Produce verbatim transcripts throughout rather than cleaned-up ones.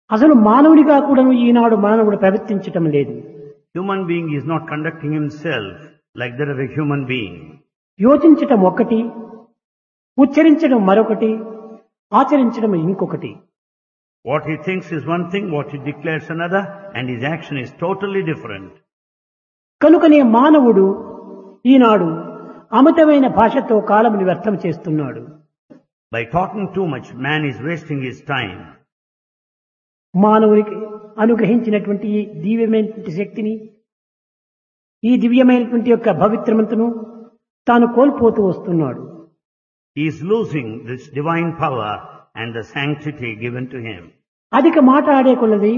అసలు మానవుడిగా కూడాను ఈనాడు మానవుడు ప్రవర్తించటం లేదు. Human being is not conducting himself like that of a human being. యోచించటం ఒక్కటి, ఉచ్చరించడం మరొకటి, ఆచరించడం ఇంకొకటి. What he thinks is one thing, what he declares another, and his action is totally different. కనుకనే మానవుడు ఈనాడు అమితమైన భాషతో కాలముని వ్యర్థం చేస్తున్నాడు. By talking too much, man is wasting his time. మానవునికి అనుగ్రహించినటువంటి ఈ దివ్యమైనటువంటి శక్తిని, ఈ దివ్యమైనటువంటి యొక్క పవిత్రమంతను తాను కోల్పోతూ వస్తున్నాడు. He is losing this divine power and the sanctity given to him. అధిక మాట్లాడే కొలది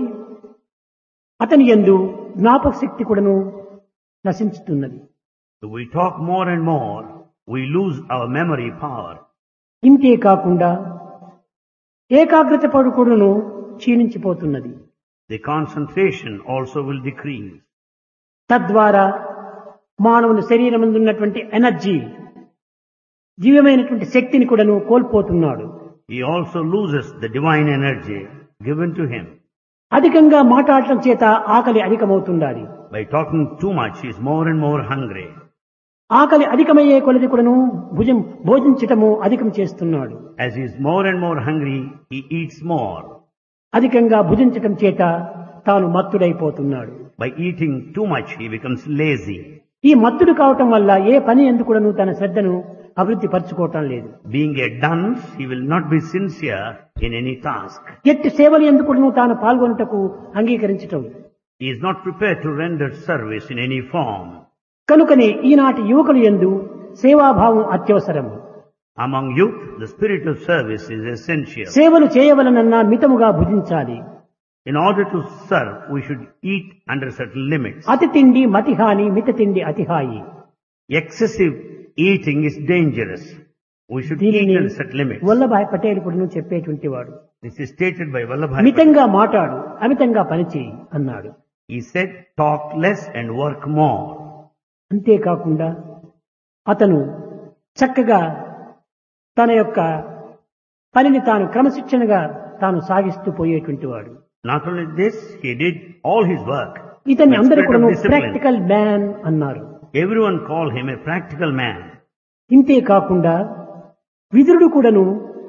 అతని యందు జ్ఞాపక శక్తి కూడాను నశించుతున్నది. So we talk more and more, we lose our memory power. ఇంతే కాకుండా ఏకాగ్రత పడుకోవడను క్షీణించిపోతున్నది. The concentration also will decrease. తద్వారా మానవుని శరీరమందు ఉన్నటువంటి ఎనర్జీ, దివ్యమైనటువంటి శక్తిని కూడాను కోల్పోతున్నాడు. He also loses the divine energy given to him. అధికంగా మాట్లాడటం చేత ఆకలి అధికమవుతుండాలి. By talking too much, he is more and more hungry. ఆకలి అధికమయ్యే కొలది కూడాను భుజం భోజించటము అధికం చేస్తున్నాడు. As he is more and more hungry, he eats more. అధికంగా భుజించటం చేత తాను మత్తుడైపోతున్నాడు. By eating too much, he becomes lazy. ఈ మత్తుడు కావటం వల్ల ఏ పని ఎందుకు కూడాను తన శ్రద్ధను అభివృద్ధి పరచుకోవటం లేదు. Being a dunce, he will not be sincere in any task. ఎట్టి సేవలు ఎందుకు కూడాను తాను పాల్గొనుటకు అంగీకరించటం. He is not prepared to render service in any form. కనుకనే ఈనాటి యువకులు యందు సేవాభావం అత్యవసరం. Among youth, the spirit of service is essential. సేవలు చేయవలనన్నా మితముగా భుజించాలి. In order to serve, we should eat under certain limits. అతి తిండి మతిహాని, మిత తిండి అతిహాయి. Excessive eating is dangerous. We should eat దీనిని under certain limits. Vallabhbhai Patel కూడా చెప్పేటువంటి వాడు. This is stated by Vallabhai. మితంగా మాట్లాడు, అమితంగా పనిచేయి అన్నాడు. He said, talk less and work more. అంతేకాకుండా అతను చక్కగా తన యొక్క పనిని తాను క్రమశిక్షణగా తాను సాగిస్తూ పోయేటువంటి వాడు. Not only this, he did all his work. ఇతన్ని with అందరూ spirit కూడా of discipline. ప్రాక్టికల్ మ్యాన్ అన్నారు. Everyone called him a practical man. ఇంతే కాకుండా విదురుడు కూడాను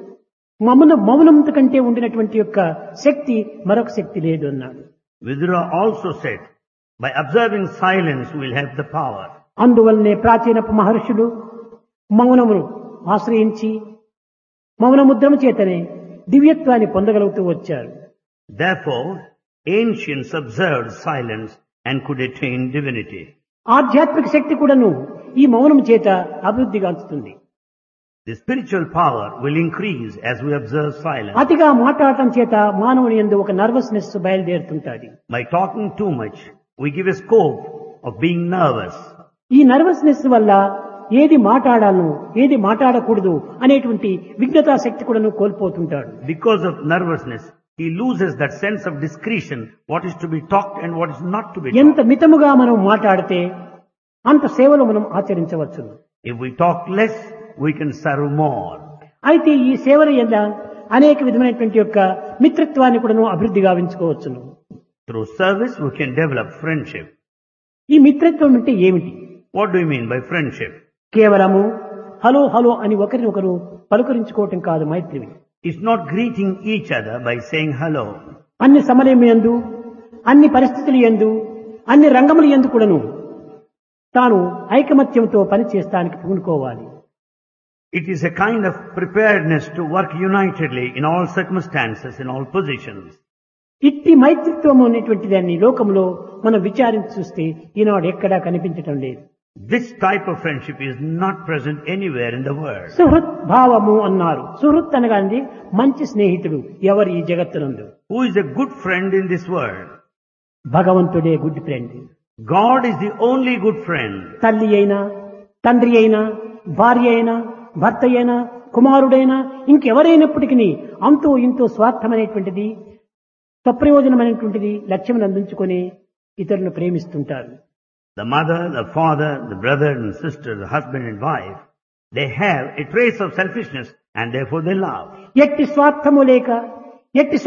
మౌన మౌనంత కంటే ఉండినటువంటి యొక్క శక్తి మరొక శక్తి లేదు అన్నాడు. Vidura also said, by observing silence we will have the power. అందువల్లనే ప్రాచీన మహర్షులు మౌనమును ఆశ్రయించి మౌనముద్రము చేతనే దివ్యత్వాన్ని పొందగలుగుతూ వచ్చారు. Therefore, ancients observed silence and could attain divinity. ఆధ్యాత్మిక శక్తి కూడాను ఈ మౌనము చేత అభివృద్ధి గాంచుతుంది. The spiritual power will increase as we observe silence. అతిగా మాట్లాడటం చేత మానవుని యందు ఒక nervousness బయలుదేరుతుంటాది. By talking too much, we give a scope of being nervous. ఈ నర్వస్నెస్ వల్ల ఏది మాట్లాడాలను ఏది మాట్లాడకూడదు అనేటువంటి విజ్ఞతా శక్తి కూడాను కోల్పోతుంటాడు. Because of nervousness, he loses that sense of discretion, what is to be talked and what is not to be ఎంత talked. మితముగా మనం మాట్లాడితే అంత సేవలు మనం ఆచరించవచ్చును. If we talk less, we can serve more. అయితే ఈ సేవల యందు అనేక విధమైనటువంటి యొక్క మిత్రత్వాన్ని కూడాను అభివృద్ధి గావించుకోవచ్చును. Through service, we can develop friendship. ఈ మిత్రత్వం అంటే ఏమిటి? What do you mean by friendship? కేవలము హలో హలో అని ఒకరిని ఒకరు పలుకరించుకోవటం కాదు మైత్రివి. It's not greeting each other by saying hello. అన్ని సమయం యందు, అన్ని పరిస్థితుల యందు, అన్ని రంగముల యందు కూడాను తాను ఐకమత్యంతో పని చేస్తానికి పూనుకోవాలి. It is a kind of preparedness to work unitedly in all circumstances, in all positions. ఇట్టి మైత్రిత్వం అనేటువంటి దాన్ని లోకంలో మనం విచారించి చూస్తే ఈనాడు ఎక్కడా కనిపించటం లేదు. This type of friendship is not present anywhere in the world. Suhrit భావము అన్నారు. సుహృత్ అనగానే మంచి స్నేహితుడు ఎవరు ఈ జగత్తునందు? Who is a good friend in this world? భగవంతుడే good friend. God is the only good friend. తల్లి అయినా, తండ్రి అయినా, భార్య అయినా, భర్త అయినా, కుమారుడైనా ఇంకెవరైనప్పటికీ అంతో ఇంతో స్వార్థమైనటువంటిది, స్వప్రయోజనమైనటువంటిది లక్ష్యం అందించుకొని ఇతరులను ప్రేమిస్తుంటారు. The mother, the father, the brother and sister, the husband and wife, they have a trace of selfishness and therefore they love. ఎట్టి స్వార్థము లేక ఎట్టి